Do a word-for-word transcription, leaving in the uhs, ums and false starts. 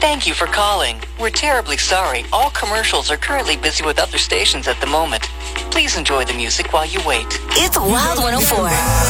Thank you for calling. We're terribly sorry. All commercials are currently busy with other stations at the moment. Please enjoy the music while you wait. It's Wild one oh four.